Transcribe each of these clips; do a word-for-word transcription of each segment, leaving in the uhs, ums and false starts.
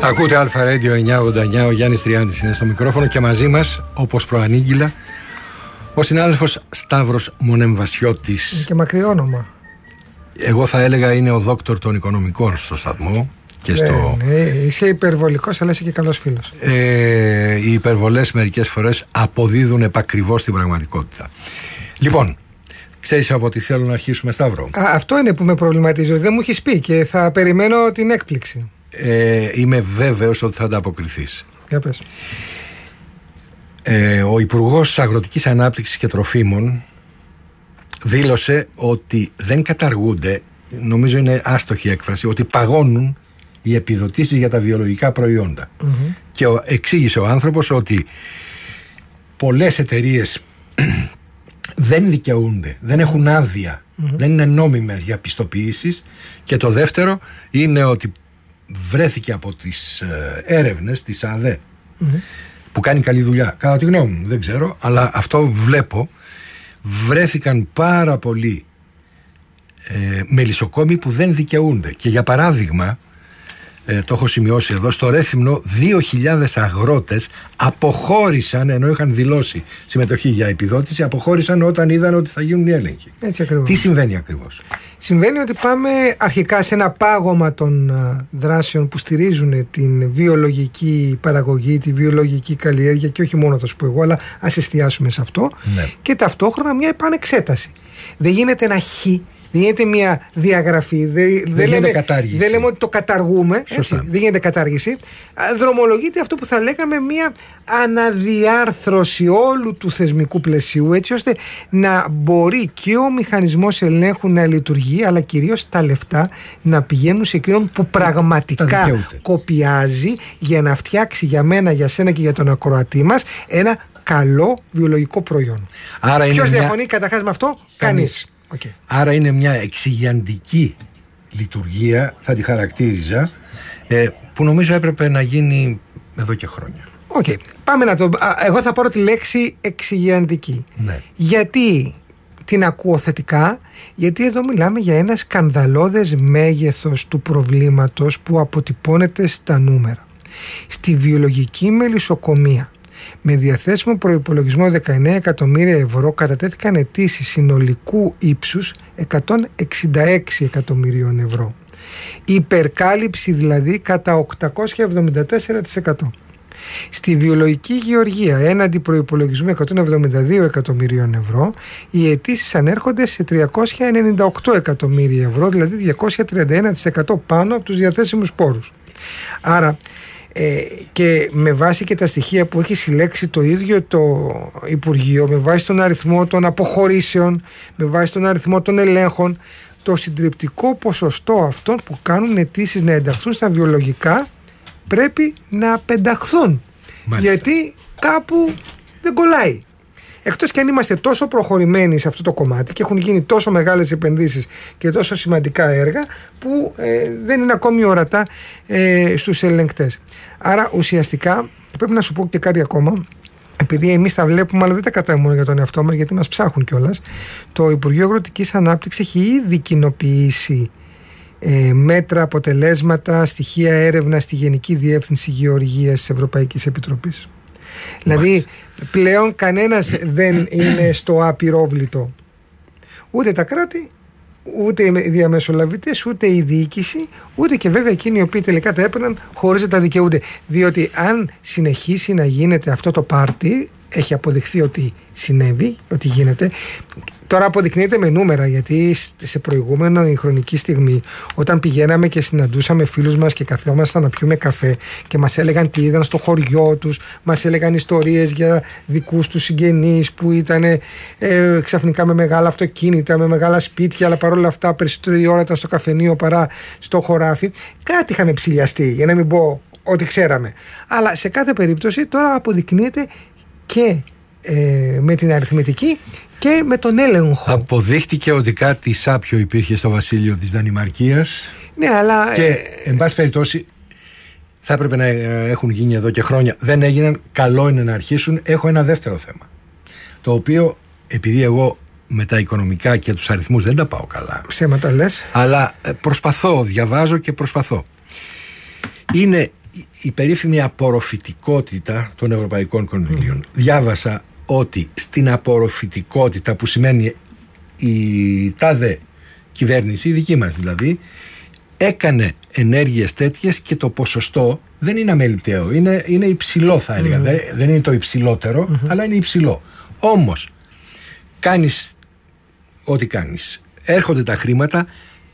Ακούτε Αλφα Radio εννιακόσια ογδόντα εννιά, ο Γιάννης Τριάντης είναι στο μικρόφωνο και μαζί μας, όπως προανήγγυλα, ο συνάδελφος Σταύρος Μονεμβασιώτης. Και μακρύ όνομα. Εγώ θα έλεγα είναι ο δόκτωρ των οικονομικών στο σταθμό. Και ναι, στο... ναι, είσαι υπερβολικός, αλλά είσαι και καλός φίλος. Ε, οι υπερβολές μερικές φορές αποδίδουν επακριβώς την πραγματικότητα. Λοιπόν, ξέρεις από τι θέλω να αρχίσουμε, Σταύρο? Α, αυτό είναι που με προβληματίζει. Δεν μου έχεις πει και θα περιμένω την έκπληξη. Ε, είμαι βέβαιος ότι θα ανταποκριθείς. Για πες. Ε, ο Υπουργός Αγροτικής Ανάπτυξης και Τροφίμων δήλωσε ότι δεν καταργούνται, νομίζω είναι άστοχη έκφραση, ότι παγώνουν οι επιδοτήσεις για τα βιολογικά προϊόντα. Mm-hmm. Και ο, εξήγησε ο άνθρωπος ότι πολλές εταιρείες δεν δικαιούνται, δεν έχουν άδεια, mm-hmm. δεν είναι νόμιμες για πιστοποιήσεις. Και το δεύτερο είναι ότι βρέθηκε από τις ε, έρευνες της ΑΔΕ, mm-hmm. που κάνει καλή δουλειά, κατά τη γνώμη μου, δεν ξέρω, αλλά αυτό βλέπω, βρέθηκαν πάρα πολλοί ε, μελισσοκόμοι που δεν δικαιούνται. Και για παράδειγμα, ε, το έχω σημειώσει εδώ, στο Ρέθυμνο δύο χιλιάδες αγρότες αποχώρησαν, ενώ είχαν δηλώσει συμμετοχή για επιδότηση, αποχώρησαν όταν είδαν ότι θα γίνουν οι έλεγχοι. Έτσι ακριβώς. Τι συμβαίνει ακριβώς? Συμβαίνει ότι πάμε αρχικά σε ένα πάγωμα των δράσεων που στηρίζουν την βιολογική παραγωγή, τη βιολογική καλλιέργεια, και όχι μόνο θα σου πω εγώ, αλλά ας εστιάσουμε σε αυτό. Ναι. Και ταυτόχρονα μια επανεξέταση. Δεν γίνεται ένα χ, δεν γίνεται μια διαγραφή, δεν, δεν, δεν, λέμε, δεν λέμε ότι το καταργούμε, έτσι, δεν γίνεται κατάργηση. Δρομολογείται αυτό που θα λέγαμε μια αναδιάρθρωση όλου του θεσμικού πλαισίου, έτσι ώστε να μπορεί και ο μηχανισμός ελέγχου να λειτουργεί, αλλά κυρίως τα λεφτά να πηγαίνουν σε εκείνον που πραγματικά κοπιάζει, για να φτιάξει για μένα, για σένα και για τον ακροατή μας ένα καλό βιολογικό προϊόν. Ποιος διαφωνεί μια... καταρχάς με αυτό? Κανείς. Okay. Άρα είναι μια εξηγιαντική λειτουργία, θα τη χαρακτήριζα, ε, που νομίζω έπρεπε να γίνει εδώ και χρόνια. Οκ, okay. Πάμε να το... Εγώ θα πάρω τη λέξη εξηγιαντική. Ναι. Γιατί την ακούω θετικά? Γιατί εδώ μιλάμε για ένα σκανδαλώδες μέγεθος του προβλήματος που αποτυπώνεται στα νούμερα. Στη βιολογική μελισσοκομεία, με διαθέσιμο προϋπολογισμό δεκαεννέα εκατομμύρια ευρώ, κατατέθηκαν αιτήσεις συνολικού ύψους εκατόν εξήντα έξι εκατομμυρίων ευρώ. Υπερκάλυψη δηλαδή κατά οκτακόσια εβδομήντα τέσσερα τοις εκατό. Στη βιολογική γεωργία, έναντι προϋπολογισμού εκατόν εβδομήντα δύο εκατομμυρίων ευρώ, οι αιτήσεις ανέρχονται σε τριακόσια ενενήντα οκτώ εκατομμύρια ευρώ, δηλαδή διακόσια τριάντα ένα τοις εκατό πάνω από τους διαθέσιμους πόρους. Άρα, Ε, και με βάση και τα στοιχεία που έχει συλλέξει το ίδιο το Υπουργείο, με βάση τον αριθμό των αποχωρήσεων, με βάση τον αριθμό των ελέγχων, το συντριπτικό ποσοστό αυτών που κάνουν αιτήσεις να ενταχθούν στα βιολογικά πρέπει να πενταχθούν. Μάλιστα. Γιατί κάπου δεν κολλάει. Εκτός και αν είμαστε τόσο προχωρημένοι σε αυτό το κομμάτι και έχουν γίνει τόσο μεγάλες επενδύσεις και τόσο σημαντικά έργα που ε, δεν είναι ακόμη ορατά ε, στους ελεγκτές. Άρα ουσιαστικά πρέπει να σου πω και κάτι ακόμα, επειδή εμείς τα βλέπουμε αλλά δεν τα κρατάμε μόνο για τον εαυτό μας, γιατί μας ψάχνουν κιόλας. Το Υπουργείο Αγροτικής Ανάπτυξης έχει ήδη κοινοποιήσει ε, μέτρα, αποτελέσματα, στοιχεία έρευνα στη Γενική Διεύθυνση Γεωργίας της Ευρωπαϊκής Επιτροπής. Δηλαδή πλέον κανένας δεν είναι στο απειρόβλητο. Ούτε τα κράτη, ούτε οι διαμεσολαβητές, ούτε η διοίκηση, ούτε και βέβαια εκείνοι οι οποίοι τελικά τα έπαιρναν χωρίς να τα δικαιούνται. Διότι αν συνεχίσει να γίνεται αυτό το πάρτι, έχει αποδειχθεί ότι συνέβη, ότι γίνεται. Τώρα αποδεικνύεται με νούμερα, γιατί σε προηγούμενη χρονική στιγμή, όταν πηγαίναμε και συναντούσαμε φίλους μας και καθόμασταν να πιούμε καφέ και μας έλεγαν τι είδαν στο χωριό τους, μας έλεγαν ιστορίες για δικούς τους συγγενείς που ήταν ε, ξαφνικά με μεγάλα αυτοκίνητα, με μεγάλα σπίτια, αλλά παρόλα αυτά περισσότερη ώρα ήταν στο καφενείο παρά στο χωράφι. Κάτι είχαμε ψηλιαστεί, για να μην πω ότι ξέραμε. Αλλά σε κάθε περίπτωση τώρα αποδεικνύεται και ε, με την αριθμητική και με τον έλεγχο. Αποδείχτηκε ότι κάτι σάπιο υπήρχε στο βασίλειο της Δανημαρκίας. Ναι, αλλά... Και, εν πάση περιπτώσει, θα έπρεπε να έχουν γίνει εδώ και χρόνια. Δεν έγιναν, καλό είναι να αρχίσουν. Έχω ένα δεύτερο θέμα, το οποίο, επειδή εγώ με τα οικονομικά και τους αριθμούς δεν τα πάω καλά. Ψέματα λες. Αλλά προσπαθώ, διαβάζω και προσπαθώ. Είναι η, η περίφημη απορροφητικότητα των ευρωπαϊκών κονδυλίων. Mm. Διάβασα ότι στην απορροφητικότητα, που σημαίνει η τάδε κυβέρνηση, η δική μας δηλαδή, έκανε ενέργειες τέτοιες και το ποσοστό δεν είναι αμεληταίο, είναι, είναι υψηλό θα έλεγα. Mm. Δεν, δεν είναι το υψηλότερο, mm-hmm. αλλά είναι υψηλό. Όμως κάνεις ό,τι κάνεις, έρχονται τα χρήματα,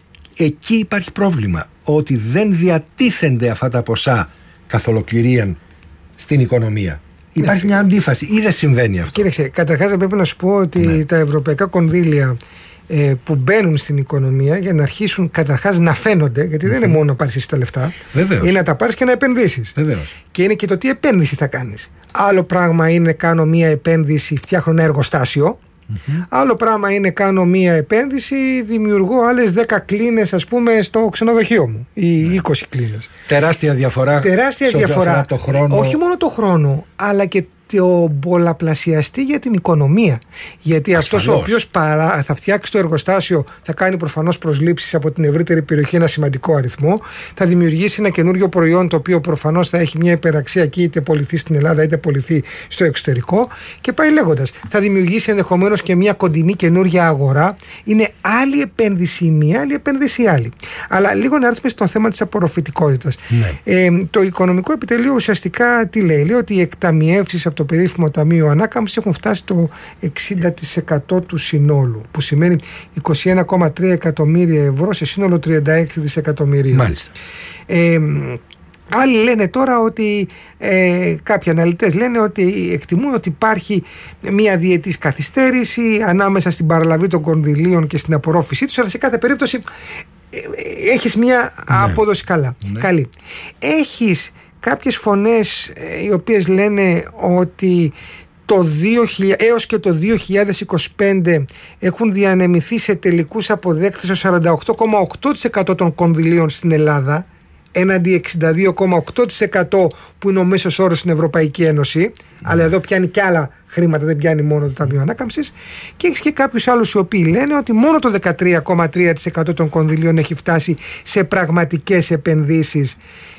εκεί υπάρχει πρόβλημα, ότι δεν διατίθενται αυτά τα ποσά καθ' ολοκληρίαν στην οικονομία. Υπάρχει μια αντίφαση ή δεν συμβαίνει αυτό? Κοίταξε, καταρχάς πρέπει να σου πω ότι ναι. τα ευρωπαϊκά κονδύλια ε, που μπαίνουν στην οικονομία για να αρχίσουν καταρχάς να φαίνονται, γιατί mm-hmm. δεν είναι μόνο να πάρεις εσύ τα λεφτά, Βεβαίως. είναι να τα πάρεις και να επενδύσεις. Βεβαίως. Και είναι και το τι επένδυση θα κάνεις. Άλλο πράγμα είναι κάνω μια επένδυση, φτιάχνω ένα εργοστάσιο. Mm-hmm. Άλλο πράγμα είναι κάνω μία επένδυση, δημιουργώ άλλες δέκα κλίνες, ας πούμε, στο ξενοδοχείο μου ή ναι. είκοσι κλίνες. Τεράστια διαφορά. Τεράστια διαφορά. Το χρόνο. Όχι μόνο το χρόνο, αλλά και το πολλαπλασιαστή για την οικονομία. Γιατί αυτός ο οποίος παρά, θα φτιάξει το εργοστάσιο θα κάνει προφανώς προσλήψεις από την ευρύτερη περιοχή, ένα σημαντικό αριθμό. Θα δημιουργήσει ένα καινούριο προϊόν το οποίο προφανώς θα έχει μια υπεραξία εκεί, είτε πωληθεί στην Ελλάδα είτε πωληθεί στο εξωτερικό. Και πάει λέγοντας. Θα δημιουργήσει ενδεχομένως και μια κοντινή καινούργια αγορά. Είναι άλλη επένδυση η μία, άλλη επένδυση η άλλη. Αλλά λίγο να έρθουμε στο θέμα της απορροφητικότητας. Ναι. Ε, το οικονομικό επιτελείο ουσιαστικά τι λέει? Λέει ότι οι εκταμιεύσεις από το περίφημο Ταμείο Ανάκαμψης έχουν φτάσει το εξήντα τοις εκατό του συνόλου, που σημαίνει είκοσι ένα κόμμα τρία εκατομμύρια ευρώ σε σύνολο τριάντα έξι δισεκατομμύρια. Μάλιστα. Ε, άλλοι λένε τώρα ότι, ε, κάποιοι αναλυτές λένε ότι εκτιμούν ότι υπάρχει μια διετής καθυστέρηση ανάμεσα στην παραλαβή των κονδυλίων και στην απορρόφησή τους, αλλά σε κάθε περίπτωση ε, έχεις μια ναι. απόδοση καλά. Ναι. καλή. Έχεις κάποιες φωνές ε, οι οποίες λένε ότι το δύο χιλιάδες, έως και το δύο χιλιάδες είκοσι πέντε έχουν διανεμηθεί σε τελικούς αποδέκτες το σαράντα οκτώ κόμμα οκτώ τοις εκατό των κονδυλίων στην Ελλάδα, έναντι εξήντα δύο κόμμα οκτώ τοις εκατό που είναι ο μέσος όρος στην Ευρωπαϊκή Ένωση. Mm. Αλλά εδώ πιάνει και άλλα χρήματα, δεν πιάνει μόνο το Ταμείο Ανάκαμψης. Και έχει και κάποιους άλλους οι οποίοι λένε ότι μόνο το δεκατρία κόμμα τρία τοις εκατό των κονδυλίων έχει φτάσει σε πραγματικές επενδύσεις.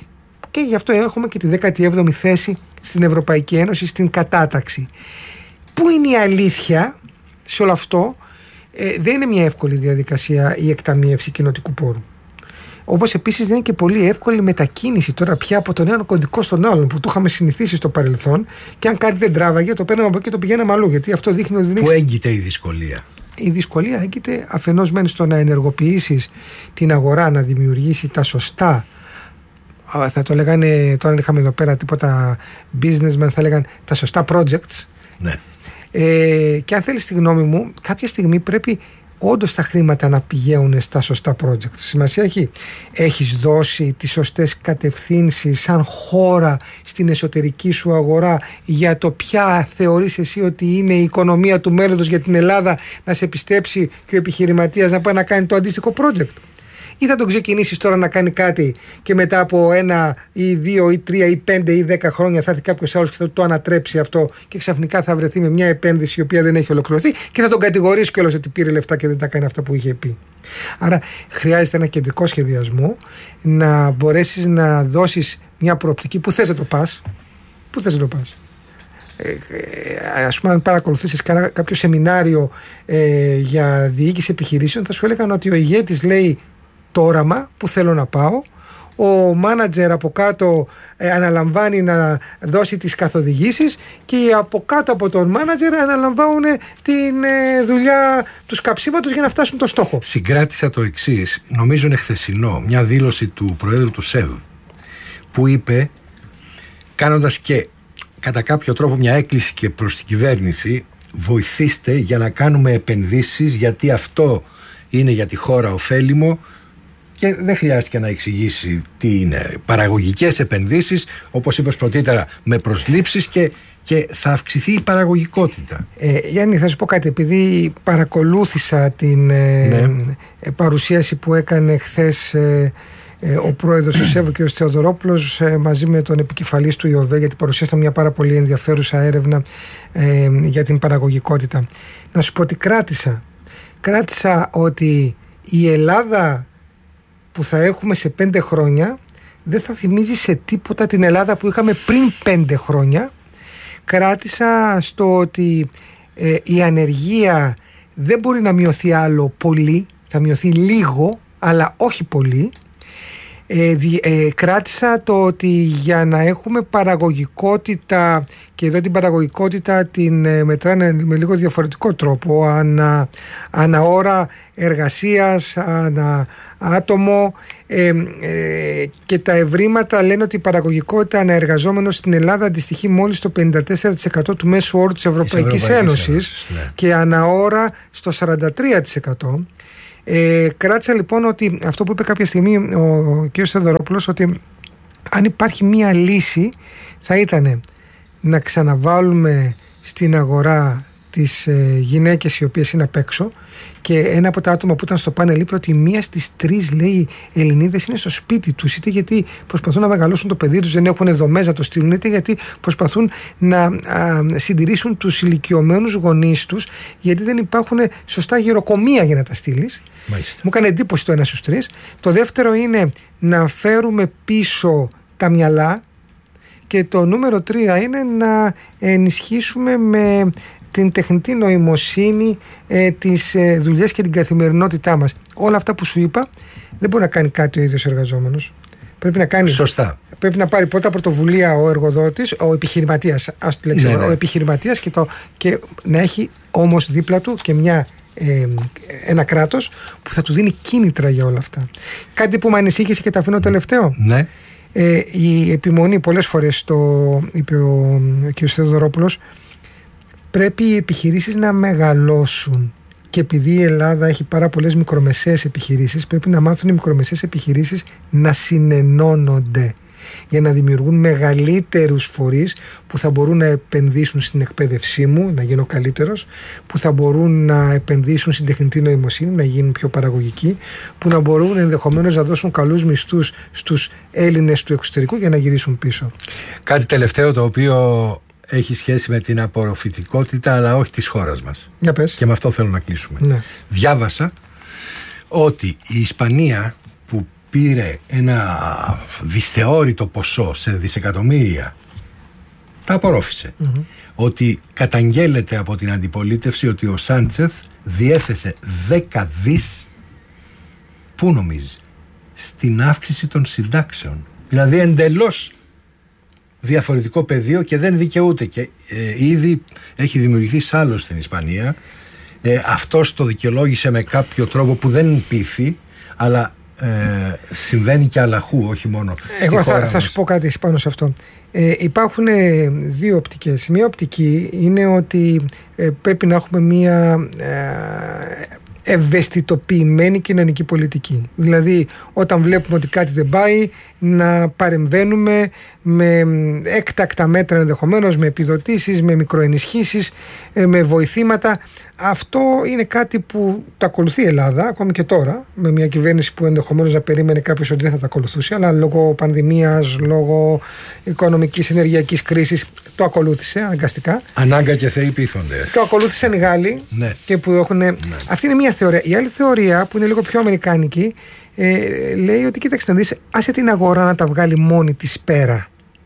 Και γι' αυτό έχουμε και τη δέκατη έβδομη θέση στην Ευρωπαϊκή Ένωση στην κατάταξη. Πού είναι η αλήθεια σε όλο αυτό? Ε, δεν είναι μια εύκολη διαδικασία η εκταμίευση κοινοτικού πόρου. Όπως επίσης δεν είναι και πολύ εύκολη η μετακίνηση τώρα πια από τον έναν κωδικό στον άλλον, που το είχαμε συνηθίσει στο παρελθόν, και αν κάτι δεν τράβαγε το παίρναμε από εκεί και το πηγαίναμε αλλού. Γιατί αυτό δείχνει ότι δεν. Πού έγκυται η δυσκολία? Η δυσκολία έγκυται αφενός μεν στο να ενεργοποιήσεις την αγορά, να δημιουργήσει τα σωστά. Θα το λέγανε, τώρα είχαμε εδώ πέρα τίποτα businessmen, θα λέγανε τα σωστά projects. Ναι. Ε, και αν θέλεις τη γνώμη μου, κάποια στιγμή πρέπει όντως τα χρήματα να πηγαίνουν στα σωστά projects. Σημασία έχει, έχεις δώσει τις σωστές κατευθύνσεις σαν χώρα στην εσωτερική σου αγορά για το ποια θεωρείς εσύ ότι είναι η οικονομία του μέλλοντος για την Ελλάδα, να σε πιστέψει και ο επιχειρηματίας να πάει να κάνει το αντίστοιχο project? Ή θα τον ξεκινήσεις τώρα να κάνει κάτι και μετά από ένα ή δύο ή τρία ή πέντε ή δέκα χρόνια θα έρθει κάποιος άλλος και θα το ανατρέψει αυτό και ξαφνικά θα βρεθεί με μια επένδυση η οποία δεν έχει ολοκληρωθεί και θα τον κατηγορήσει κιόλας ότι πήρε λεφτά και δεν τα κάνει αυτά που είχε πει. Άρα χρειάζεται ένα κεντρικό σχεδιασμό, να μπορέσεις να δώσεις μια προοπτική. Πού θες να το πας? Πού θες να το πας? Ε, ε, ας πούμε, αν παρακολουθήσεις κάποιο σεμινάριο ε, για διοίκηση επιχειρήσεων, θα σου έλεγαν ότι ο ηγέτης λέει το όραμα που θέλω να πάω, ο μάνατζερ από κάτω ε, αναλαμβάνει να δώσει τις καθοδηγήσεις και οι από κάτω από τον μάνατζερ αναλαμβάνουν την ε, δουλειά του σκαψίματος για να φτάσουν το στόχο. Συγκράτησα το εξής, νομίζω είναι χθεσινό, μια δήλωση του Προέδρου του ΣΕΒ, που είπε, κάνοντας και κατά κάποιο τρόπο μια έκκληση και προς την κυβέρνηση, βοηθήστε για να κάνουμε επενδύσεις, γιατί αυτό είναι για τη χώρα ωφέλιμο. Και δεν χρειάστηκε να εξηγήσει τι είναι παραγωγικές επενδύσεις, όπως είπες πρωτήτερα, με προσλήψεις και, και θα αυξηθεί η παραγωγικότητα. Ε, Γιάννη, θα σου πω κάτι, επειδή παρακολούθησα την ε, ναι. ε, παρουσίαση που έκανε χθες ε, ε, ο πρόεδρος του ΣΕΒ, κ. Θεοδωρόπουλος, ε, μαζί με τον επικεφαλής του ΙΟΒΕ, γιατί παρουσίασαν μια πάρα πολύ ενδιαφέρουσα έρευνα ε, για την παραγωγικότητα. Να σου πω ότι κράτησα. Κράτησα ότι η Ελλάδα που θα έχουμε σε πέντε χρόνια δεν θα θυμίζει σε τίποτα την Ελλάδα που είχαμε πριν πέντε χρόνια. Κράτησα στο ότι ε, η ανεργία δεν μπορεί να μειωθεί άλλο πολύ, θα μειωθεί λίγο, αλλά όχι πολύ. Ε, ε, κράτησα το ότι για να έχουμε παραγωγικότητα, και εδώ την παραγωγικότητα την ε, μετράνε με λίγο διαφορετικό τρόπο, ανα, ανα ώρα εργασίας, ανα άτομο, ε, ε, και τα ευρήματα λένε ότι η παραγωγικότητα αναεργαζόμενος στην Ελλάδα αντιστοιχεί μόλις στο πενήντα τέσσερα τοις εκατό του μέσου όρου της Ευρωπαϊκής Ένωσης, Ένωσης ναι. Και ανα ώρα στο σαράντα τρία τοις εκατό. Ε, κράτησα λοιπόν ότι αυτό που είπε κάποια στιγμή ο κ. Θεοδωρόπουλος, ότι αν υπάρχει μία λύση θα ήταν να ξαναβάλουμε στην αγορά τις ε, γυναίκες οι οποίες είναι απ' έξω, και ένα από τα άτομα που ήταν στο πάνελ είπε ότι μία στις τρεις, λέει, Ελληνίδες είναι στο σπίτι τους, είτε γιατί προσπαθούν να μεγαλώσουν το παιδί τους, δεν έχουν δομές να το στείλουν, είτε γιατί προσπαθούν να α, συντηρήσουν τους ηλικιωμένους γονείς τους, γιατί δεν υπάρχουν σωστά γεροκομεία για να τα στείλεις. Μάλιστα. Μου έκανε εντύπωση το ένα στους τρεις. Το δεύτερο είναι να φέρουμε πίσω τα μυαλά, και το νούμερο τρία είναι να ενισχύσουμε με την τεχνητή νοημοσύνη ε, τις ε, δουλειές και την καθημερινότητά μας. Όλα αυτά που σου είπα δεν μπορεί να κάνει κάτι ο ίδιος εργαζόμενος. Πρέπει να κάνει. Σωστά. Πρέπει να πάρει πρώτα πρωτοβουλία ο εργοδότης, ο επιχειρηματίας, ας το λέξουμε, ναι, ναι. ο επιχειρηματίας, και, το, και να έχει όμως δίπλα του και μια, ε, ένα κράτος που θα του δίνει κίνητρα για όλα αυτά. Κάτι που με ανησύχησε και το αφήνω τελευταίο. Ναι. Ε, η επιμονή, πολλές φορές το είπε ο κ. Θεοδωρόπουλος, πρέπει οι επιχειρήσεις να μεγαλώσουν, και επειδή η Ελλάδα έχει πάρα πολλές μικρομεσαίες επιχειρήσεις, πρέπει να μάθουν οι μικρομεσαίες επιχειρήσεις να συνενώνονται για να δημιουργούν μεγαλύτερους φορείς που θα μπορούν να επενδύσουν στην εκπαίδευσή μου, να γίνω καλύτερος, που θα μπορούν να επενδύσουν στην τεχνητή νοημοσύνη, να γίνουν πιο παραγωγικοί, που να μπορούν ενδεχομένως να δώσουν καλούς μισθούς στους Έλληνες του εξωτερικού για να γυρίσουν πίσω. Κάτι τελευταίο το οποίο έχει σχέση με την απορροφητικότητα, αλλά όχι της χώρας μας. Για πες. Και με αυτό θέλω να κλείσουμε. Ναι. Διάβασα ότι η Ισπανία, που πήρε ένα δυσθεώρητο ποσό σε δισεκατομμύρια, τα απορρόφησε. Mm-hmm. Ότι καταγγέλλεται από την αντιπολίτευση ότι ο Σάντσεθ διέθεσε δέκα δις, πού νομίζει, στην αύξηση των συντάξεων. Δηλαδή εντελώς διαφορετικό πεδίο, και δεν δικαιούται, και ε, ήδη έχει δημιουργηθεί σάλος στην Ισπανία. Ε, αυτός το δικαιολόγησε με κάποιο τρόπο που δεν πείθει, αλλά ε, συμβαίνει και αλλαχού, όχι μόνο στη Εγώ χώρα θα, θα μας. σου πω κάτι πάνω σε αυτό. Ε, υπάρχουν ε, δύο οπτικές. Μία οπτική είναι ότι ε, πρέπει να έχουμε μία ε, ευαισθητοποιημένη κοινωνική πολιτική. Δηλαδή, όταν βλέπουμε ότι κάτι δεν πάει, να παρεμβαίνουμε με έκτακτα μέτρα, ενδεχομένως με επιδοτήσεις, με μικροενισχύσεις, με βοηθήματα. Αυτό είναι κάτι που το ακολουθεί η Ελλάδα ακόμη και τώρα, με μια κυβέρνηση που ενδεχομένως να περίμενε κάποιος ότι δεν θα τα ακολουθούσε, αλλά λόγω πανδημίας, λόγω οικονομικής ενεργειακής κρίσης το ακολούθησε αναγκαστικά. Ανάγκα και θεοί πείθονται. Το ακολούθησαν οι Γάλλοι, ναι. Και που έχουν... ναι. Αυτή είναι μια θεωρία. Η άλλη θεωρία, που είναι λίγο πιο αμερικάνικη, ε, λέει ότι κοίταξε να δεις, άσε την αγορά να τα βγάλει μόνη της πέρα.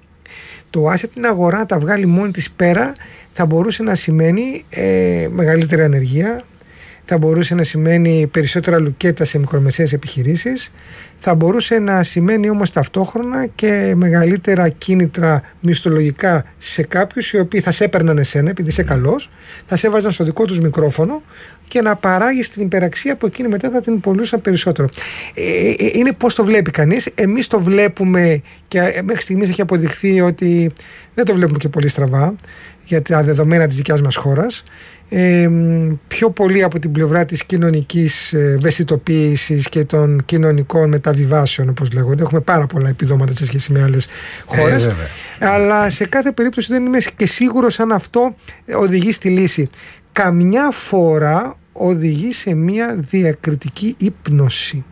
Το άσε την αγορά να τα βγάλει μόνη της πέρα θα μπορούσε να σημαίνει ε, μεγαλύτερη ανεργία, θα μπορούσε να σημαίνει περισσότερα λουκέτα σε μικρομεσαίες επιχειρήσεις, θα μπορούσε να σημαίνει όμως ταυτόχρονα και μεγαλύτερα κίνητρα μισθολογικά σε κάποιους οι οποίοι θα σε έπαιρναν εσένα επειδή είσαι καλός, θα σε έβαζαν στο δικό τους μικρόφωνο και να παράγεις την υπεραξία που εκείνοι μετά θα την πωλούσαν περισσότερο. Ε, ε, είναι πώς το βλέπει κανείς. Εμείς το βλέπουμε, και μέχρι στιγμής έχει αποδειχθεί ότι δεν το βλέπουμε και πολύ στραβά για τα δεδομένα της δικιάς μας χώρας. Ε, πιο πολύ από την πλευρά της κοινωνικής ευαισθητοποίησης και των κοινωνικών μεταβιβάσεων, όπως λέγονται. Έχουμε πάρα πολλά επιδόματα σε σχέση με άλλες χώρες. Ε, αλλά σε κάθε περίπτωση δεν είμαι και σίγουρος αν αυτό οδηγεί στη λύση. Καμιά φορά οδηγεί σε μια διακριτική ύπνωση.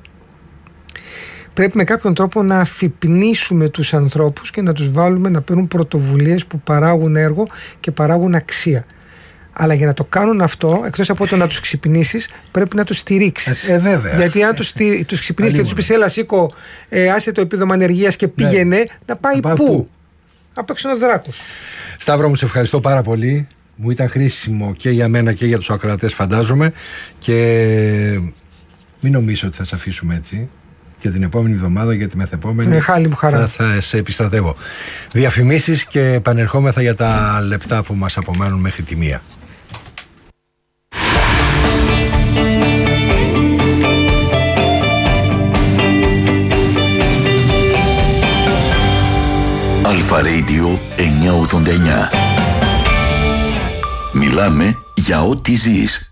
Πρέπει με κάποιον τρόπο να αφυπνίσουμε τους ανθρώπους και να τους βάλουμε να παίρνουν πρωτοβουλίες που παράγουν έργο και παράγουν αξία. Αλλά για να το κάνουν αυτό, εκτός από το να τους ξυπνήσεις, πρέπει να τους στηρίξεις. Ε, βέβαια. Γιατί αν τους, τους ξυπνήσεις και τους πεις, έλα, σήκω, ε, άσε το επίδομα ανεργίας και πήγαινε, ναι. να πάει να πού? πού? Από ξενοδράκους. Σταύρο μου, σε ευχαριστώ πάρα πολύ. Μου ήταν χρήσιμο και για μένα και για τους ακροατές, φαντάζομαι. Και μην νομίζω ότι θα σε αφήσουμε έτσι. Και την επόμενη εβδομάδα, για τη μεθεπόμενη, ε, χάλι μου χαρά. θα, θα σε επιστρατεύω. Διαφημίσεις και επανερχόμεθα για τα λεπτά που μας απομένουν μέχρι τη μία. Αλφα Radio εννιακόσια ογδόντα εννιά. Μιλάμε για ό,τι ζεις.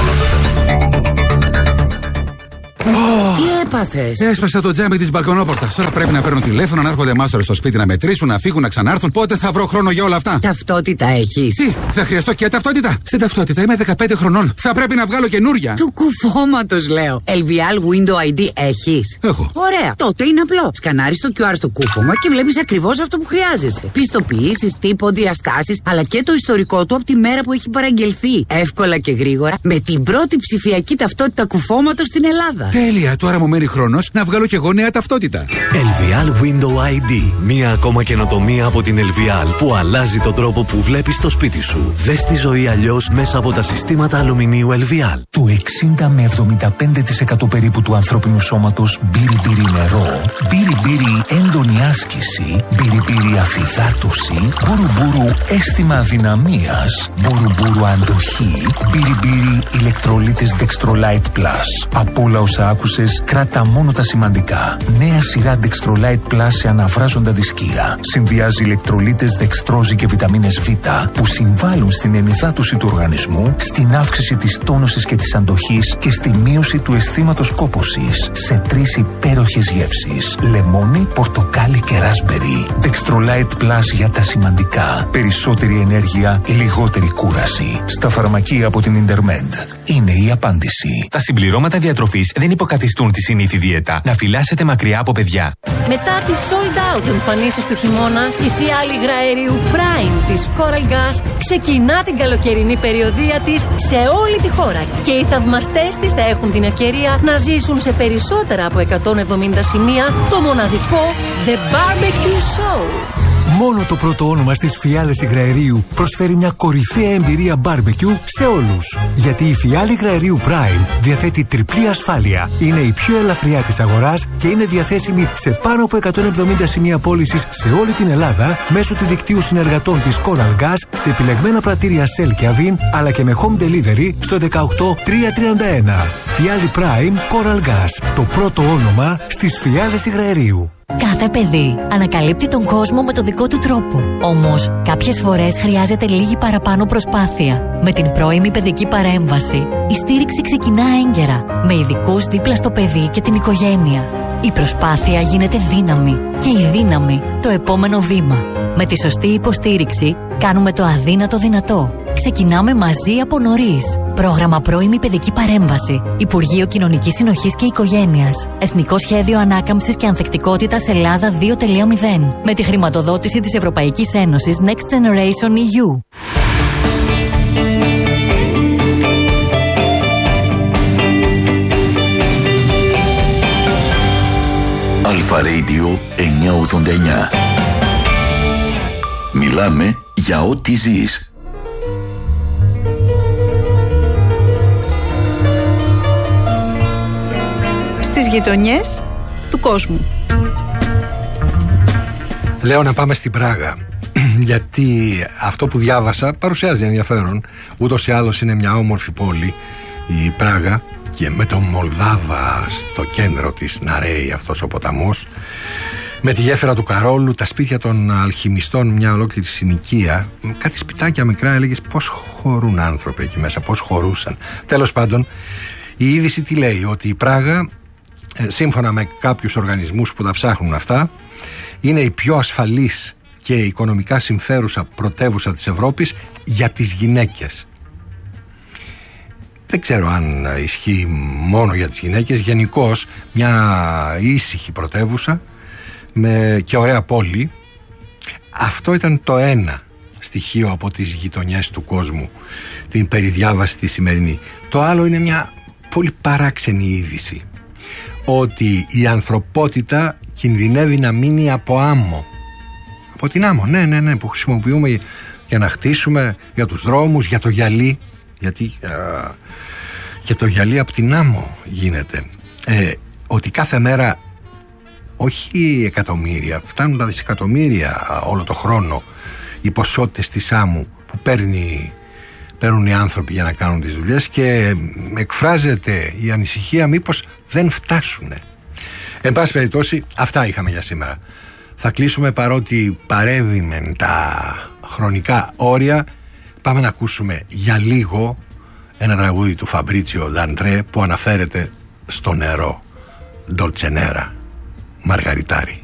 Τι έπαθες? Έσπασα το τζάμι της μπαλκονόπορτας. Τώρα πρέπει να παίρνω τηλέφωνο, να έρχονται μάστορες στο σπίτι να μετρήσουν, να φύγουν, να ξανάρθουν. Πότε θα βρω χρόνο για όλα αυτά? Ταυτότητα έχεις? Τι, θα χρειαστώ και ταυτότητα? Στην ταυτότητα είμαι δεκαπέντε χρονών. Θα πρέπει να βγάλω καινούρια. Του κουφώματος λέω. ελ βι ελ Window άι ντι έχεις? Έχω. Ωραία. Τότε είναι απλό. Σκανάρεις το κιου αρ στο κούφωμα και βλέπεις ακριβώς αυτό που χρειάζεσαι. Πιστοποιήσεις, τύπο, διαστάσεις, αλλά και το ιστορικό του από τη μέρα που έχει παραγγελθεί. Εύκολα και γρήγορα με την πρώτη ψηφιακή ταυτότητα κουφώματος στην Ελλάδα. Τέλεια, τώρα μου μένει χρόνος να βγάλω κι εγώ νέα ταυτότητα. ελ βι ελ Window άι ντι. Μία ακόμα καινοτομία από την ελ βι ελ που αλλάζει τον τρόπο που βλέπεις το σπίτι σου. Δες τη ζωή αλλιώς μέσα από τα συστήματα αλουμινίου ελ βι ελ. Το εξήντα με εβδομήντα πέντε τοις εκατό περίπου του ανθρώπινου σώματος μπύρι-μπύρι νερό, μπύρι-μπύρι έντονη άσκηση, μπύρι-μπύρι αφυδάτωση, μπουρου-μπουρου αίσθημα αδυναμίας, μπουρου-μπουρου αντοχή, μπύρι-μπύρι ηλεκτρολίτες Dextrolite Plus. Από όλα όσα άκουσες, κράτα μόνο τα σημαντικά. Νέα σειρά Dextrolite Plus σε αναβράζοντα δισκία. Συνδυάζει ηλεκτρολίτες δεξτρόζη και βιταμίνες Β που συμβάλλουν στην ενυδάτωση του οργανισμού, στην αύξηση της τόνωσης και της αντοχής και στη μείωση του αισθήματος κόπωσης σε τρεις υπέροχες γεύσεις: λεμόνι, πορτοκάλι και ράσμπερι. Dextrolite Plus για τα σημαντικά. Περισσότερη ενέργεια, λιγότερη κούραση. Στα φαρμακεία από την Intermed. Είναι η απάντηση. Τα συμπληρώματα διατροφής δεν υποκαθιστούν τη συνήθη δίαιτα. Να φυλάσσετε μακριά από παιδιά. Μετά τις sold out εμφανίσεις του χειμώνα, η φιάλη υγραερίου Prime της Coral Gas ξεκινά την καλοκαιρινή περιοδεία της σε όλη τη χώρα. Και οι θαυμαστές της θα έχουν την ευκαιρία να ζήσουν σε περισσότερα από εκατόν εβδομήντα σημεία το μοναδικό The Barbecue Show. Μόνο το πρώτο όνομα στις φιάλες υγραερίου προσφέρει μια κορυφαία εμπειρία barbecue σε όλους. Γιατί η φιάλη υγραερίου Prime διαθέτει τριπλή ασφάλεια, είναι η πιο ελαφριά της αγοράς και είναι διαθέσιμη σε πάνω από εκατόν εβδομήντα σημεία πώλησης σε όλη την Ελλάδα μέσω του δικτύου συνεργατών της Coral Gas σε επιλεγμένα πρατήρια Shell και Avin, αλλά και με home delivery στο δεκαοκτώ τριακόσια τριάντα ένα. Φιάλη Prime Coral Gas, το πρώτο όνομα στις φιάλες υγραερίου. Κάθε παιδί ανακαλύπτει τον κόσμο με το δικό του τρόπο. Όμως, κάποιες φορές χρειάζεται λίγη παραπάνω προσπάθεια. Με την πρώιμη παιδική παρέμβαση, η στήριξη ξεκινά έγκαιρα, με ειδικούς δίπλα στο παιδί και την οικογένεια. Η προσπάθεια γίνεται δύναμη και η δύναμη το επόμενο βήμα. Με τη σωστή υποστήριξη, κάνουμε το αδύνατο δυνατό. Ξεκινάμε μαζί από νωρίς. Πρόγραμμα πρώιμη παιδική παρέμβαση. Υπουργείο Κοινωνικής Συνοχής και Οικογένειας. Εθνικό Σχέδιο Ανάκαμψης και Ανθεκτικότητας Ελλάδα δύο κόμμα μηδέν. Με τη χρηματοδότηση της Ευρωπαϊκής Ένωσης Next Generation ι γιου. Αλφα Radio εννιακόσια ογδόντα εννιά. Μιλάμε για ό,τι ζεις. Στις γειτονιές του κόσμου. Λέω να πάμε στην Πράγα, γιατί αυτό που διάβασα παρουσιάζει ενδιαφέρον. Ούτως ή άλλως είναι μια όμορφη πόλη η Πράγα, και με τον Μολδάβα στο κέντρο της να ρέει αυτός ο ποταμός, με τη γέφυρα του Καρόλου, τα σπίτια των αλχημιστών, μια ολόκληρη συνοικία, κάτι σπιτάκια μικρά, έλεγες πώς χωρούν άνθρωποι εκεί μέσα, πώς χωρούσαν. Τέλος πάντων, η είδηση τι λέει? Ότι η Πράγα, σύμφωνα με κάποιους οργανισμούς που τα ψάχνουν αυτά, είναι η πιο ασφαλής και οικονομικά συμφέρουσα πρωτεύουσα της Ευρώπης για τις γυναίκες. Δεν ξέρω αν ισχύει μόνο για τις γυναίκες. Γενικώς μια ήσυχη πρωτεύουσα με και ωραία πόλη. Αυτό ήταν το ένα. στοιχείο από τις γειτονιές του κόσμου, την περιδιάβαση τη σημερινή. Το άλλο είναι μια πολύ παράξενη είδηση, ότι η ανθρωπότητα κινδυνεύει να μείνει από άμμο. Από την άμμο, ναι, ναι, ναι, που χρησιμοποιούμε για να χτίσουμε, για τους δρόμους, για το γυαλί, γιατί α, και το γυαλί από την άμμο γίνεται. Ε, ότι κάθε μέρα, όχι εκατομμύρια, φτάνουν τα δισεκατομμύρια όλο το χρόνο οι ποσότητες της άμμου που παίρνει, παίρνουν οι άνθρωποι για να κάνουν τις δουλειές, και εκφράζεται η ανησυχία μήπως δεν φτάσουνε. Εν πάση περιπτώσει, αυτά είχαμε για σήμερα. Θα κλείσουμε, παρότι παρεύει μεν τα χρονικά όρια. Πάμε να ακούσουμε για λίγο ένα τραγούδι του Φαμπρίτσιο Νταντρέ που αναφέρεται στο νερό. Ντολτσενέρα, Μαργαριτάρι.